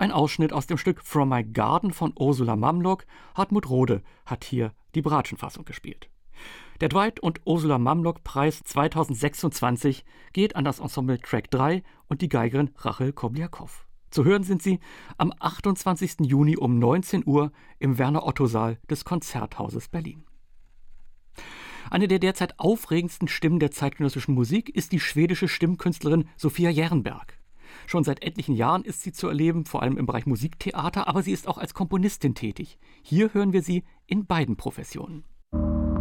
Ein Ausschnitt aus dem Stück From My Garden von Ursula Mamlock. Hartmut Rohde hat hier die Bratschenfassung gespielt. Der Dwight und Ursula Mamlock Preis 2026 geht an das Ensemble Track 3 und die Geigerin Rachel Kobliakow. Zu hören sind sie am 28. Juni um 19 Uhr im Werner-Otto-Saal des Konzerthauses Berlin. Eine der derzeit aufregendsten Stimmen der zeitgenössischen Musik ist die schwedische Stimmkünstlerin Sofia Jernberg. Schon seit etlichen Jahren ist sie zu erleben, vor allem im Bereich Musiktheater, aber sie ist auch als Komponistin tätig. Hier hören wir sie in beiden Professionen.